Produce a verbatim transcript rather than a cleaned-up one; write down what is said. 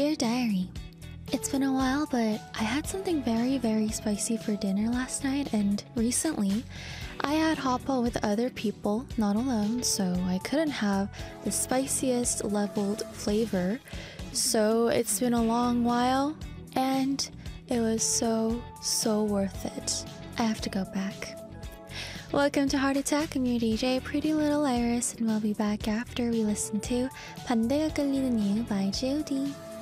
Dear Diary, it's been a while, but I had something very, very spicy for dinner last night, and recently I had hotpot with other people, not alone, so I couldn't have the spiciest leveled flavor. So it's been a long while, and it was so, so worth it. I have to go back. Welcome to Heart Attack. I'm your D J, Pretty Little Iris, and we'll be back after we listen to 반대가 끌리는 이유 by G O D